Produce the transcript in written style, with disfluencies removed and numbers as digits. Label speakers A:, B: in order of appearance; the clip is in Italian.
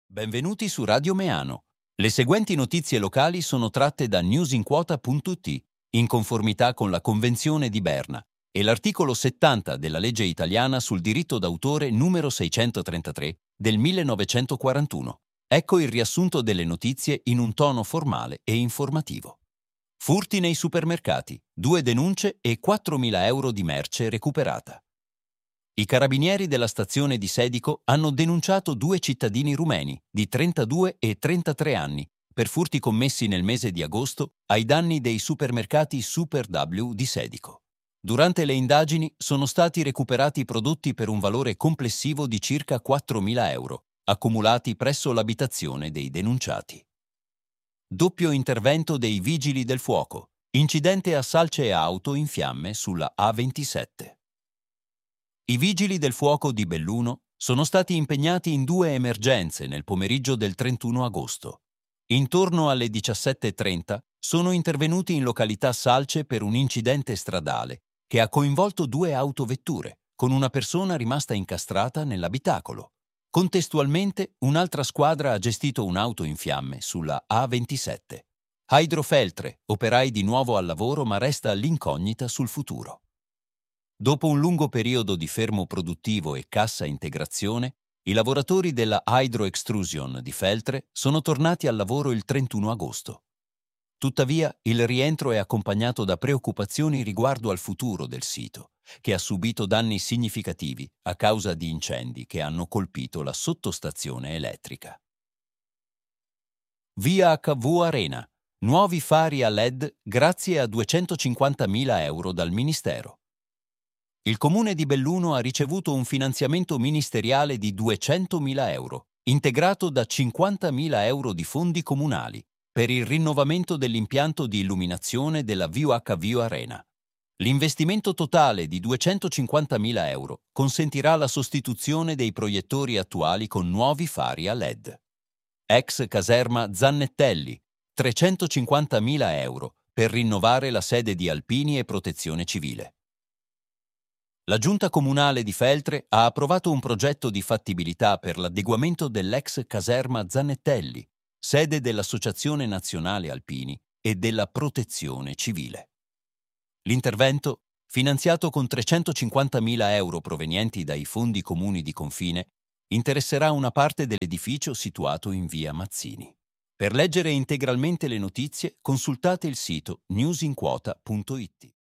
A: Benvenuti su Radio Meano. Le seguenti notizie locali sono tratte da newsinquota.it, in conformità con la Convenzione di Berna e l'articolo 70 della legge italiana sul diritto d'autore numero 633 del 1941. Ecco il riassunto delle notizie in un tono formale e informativo. Furti nei supermercati, 2 denunce e 4.000 euro di merce recuperata. I carabinieri della stazione di Sedico hanno denunciato 2 cittadini rumeni di 32 e 33 anni per furti commessi nel mese di agosto ai danni dei supermercati Super W di Sedico. Durante le indagini sono stati recuperati prodotti per un valore complessivo di circa 4.000 euro, accumulati presso l'abitazione dei denunciati. Doppio intervento dei Vigili del Fuoco. Incidente a Salce e auto in fiamme sulla A27. I Vigili del Fuoco di Belluno sono stati impegnati in 2 emergenze nel pomeriggio del 31 agosto. Intorno alle 17:30 sono intervenuti in località Salce per un incidente stradale che ha coinvolto 2 autovetture, con una persona rimasta incastrata nell'abitacolo. Contestualmente, un'altra squadra ha gestito un'auto in fiamme sulla A27. Hydrofeltre, operai di nuovo al lavoro ma resta all'incognita sul futuro. Dopo un lungo periodo di fermo produttivo e cassa integrazione, i lavoratori della Hydro Extrusion di Feltre sono tornati al lavoro il 31 agosto. Tuttavia, il rientro è accompagnato da preoccupazioni riguardo al futuro del sito, che ha subito danni significativi a causa di incendi che hanno colpito la sottostazione elettrica. Via HV Arena. Nuovi fari a LED grazie a 250.000 euro dal Ministero. Il Comune di Belluno ha ricevuto un finanziamento ministeriale di 200.000 euro, integrato da 50.000 euro di fondi comunali, per il rinnovamento dell'impianto di illuminazione della VHV Arena. L'investimento totale di 250.000 euro consentirà la sostituzione dei proiettori attuali con nuovi fari a LED. Ex caserma Zannettelli, 350.000 euro per rinnovare la sede di Alpini e Protezione Civile. La Giunta Comunale di Feltre ha approvato un progetto di fattibilità per l'adeguamento dell'ex caserma Zannettelli, sede dell'Associazione Nazionale Alpini e della Protezione Civile. L'intervento, finanziato con 350.000 euro provenienti dai fondi comuni di confine, interesserà una parte dell'edificio situato in via Mazzini. Per leggere integralmente le notizie, consultate il sito newsinquota.it.